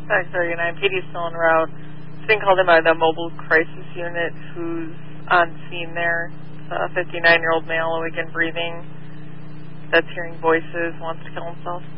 X39, Katie's still en route. It's being called in by the mobile crisis unit who's on scene there. It's a 59-year-old male, awakened breathing, that's hearing voices, wants to kill himself.